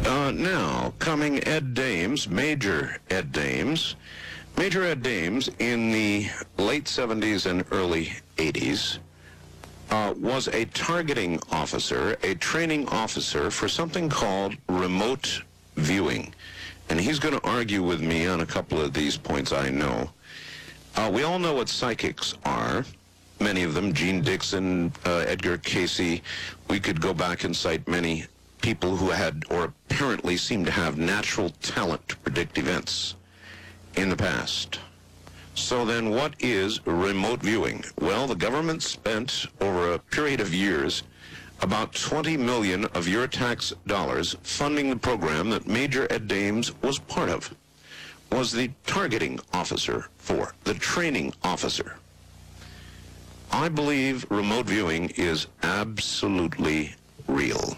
Now, coming Ed Dames, Major Ed Dames. Major Ed Dames, in the late 70s and early 80s, was a targeting officer, a training officer for something called remote viewing. And he's going to argue with me on a couple of these points, I know. We all know what psychics are. Many of them, Gene Dixon, Edgar Cayce. We could go back and cite many people who had, or apparently seemed to have, natural talent to predict events in the past. So then what is remote viewing? Well, the government spent, over a period of years, about 20 million of your tax dollars funding the program that Major Ed Dames was part of, was the targeting officer for, the training officer. I believe remote viewing is absolutely real.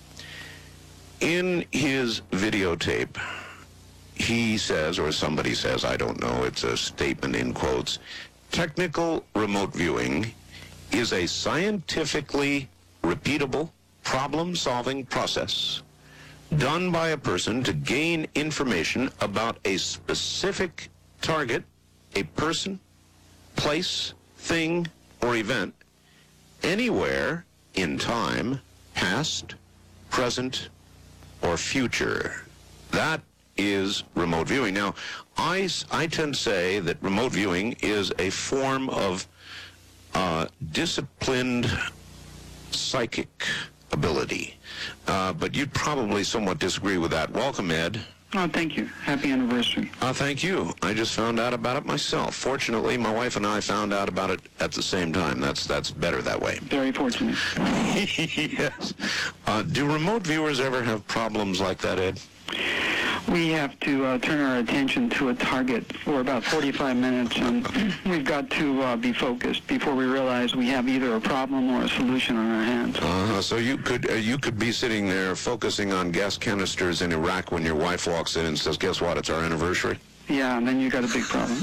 In his videotape, he says, or somebody says, I don't know, it's a statement in quotes, technical remote viewing is a scientifically repeatable problem-solving process done by a person to gain information about a specific target, a person, place, thing, or event, anywhere in time, past, present, or future. That is remote viewing. Now, I tend to say that remote viewing is a form of disciplined psychic ability. But you'd probably somewhat disagree with that. Welcome, Ed. Oh, thank you. Happy anniversary. Thank you. I just found out about it myself. Fortunately, my wife and I found out about it at the same time. That's better that way. Very fortunate. Yes. Do remote viewers ever have problems like that, Ed? We have to turn our attention to a target for about 45 minutes, and we've got to be focused before we realize we have either a problem or a solution on our hands. So you could be sitting there focusing on gas canisters in Iraq when your wife walks in and says, guess what, it's our anniversary? Yeah, and then you got a big problem.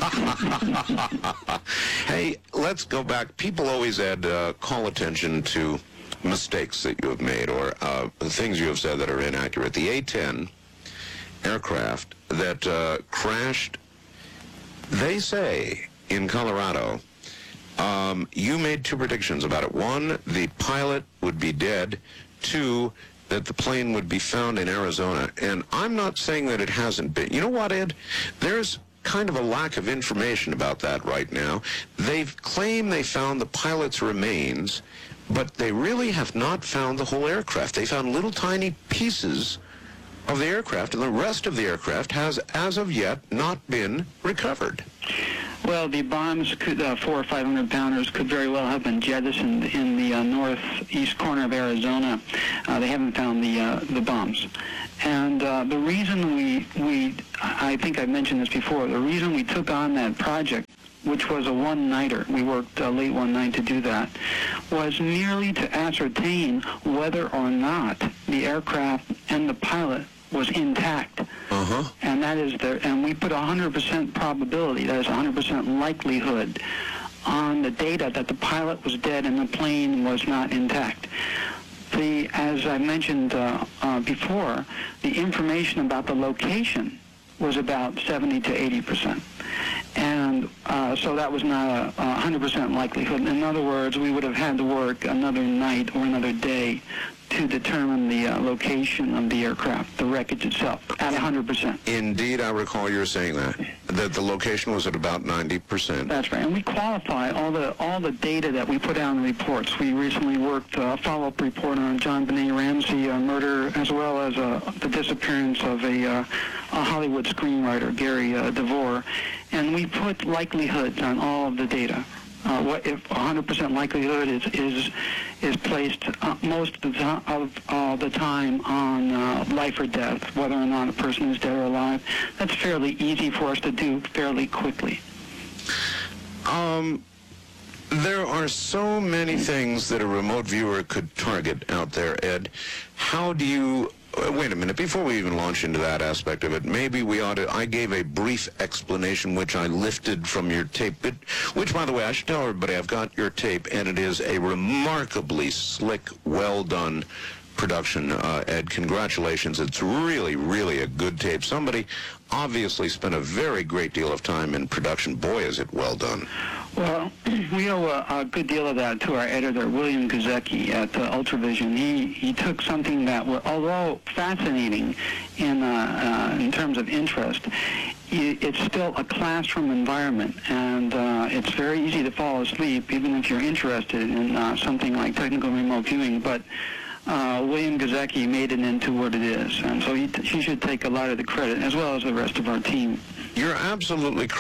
Hey, let's go back. People always call attention to mistakes that you have made or things you have said that are inaccurate. The A-10 aircraft that crashed, they say, in Colorado, you made two predictions about it. One, the pilot would be dead. Two, that the plane would be found in Arizona. And I'm not saying that it hasn't been. You know what, Ed? There's kind of a lack of information about that right now. They've claimed they found the pilot's remains, but they really have not found the whole aircraft. They found little tiny pieces of the aircraft, and the rest of the aircraft has, as of yet, not been recovered. Well, the bombs, 400 or 500 pounders, could very well have been jettisoned in the northeast corner of Arizona. They haven't found the bombs. And the reason I think I've mentioned this before, the reason we took on that project, which was a one-nighter, we worked late one night to do that, was merely to ascertain whether or not the aircraft and the pilot was intact. And that is and we put 100% probability, that is 100% likelihood, on the data that the pilot was dead and the plane was not intact. As I mentioned before, the information about the location was about 70 to 80%. And so that was not a 100% likelihood. In other words, we would have had to work another night or another day to determine the location of the aircraft, the wreckage itself, at 100%. Indeed, I recall you saying that the location was at about 90%. That's right, and we qualify all the data that we put out in the reports. We recently worked a follow-up report on John Benet Ramsey murder, as well as the disappearance of a Hollywood screenwriter, Gary DeVore, and we put likelihoods on all of the data. What if 100% likelihood is placed most of the time on life or death, whether or not a person is dead or alive. That's fairly easy for us to do fairly quickly. There are so many things that a remote viewer could target out there, Ed. How do you... Wait a minute, before we even launch into that aspect of it, maybe we ought to... I gave a brief explanation, which I lifted from your tape, which, by the way, I should tell everybody, I've got your tape, and it is a remarkably slick, well-done production, Ed. Congratulations. It's really, really a good tape. Somebody obviously spent a very great deal of time in production. Boy, is it well done. Well, we owe a good deal of that to our editor, William Guzecki at Ultravision. He took something that, although fascinating in terms of interest, it's still a classroom environment, and it's very easy to fall asleep, even if you're interested in something like technical remote viewing. But William Guzecki made it into what it is, and so he should take a lot of the credit, as well as the rest of our team. You're absolutely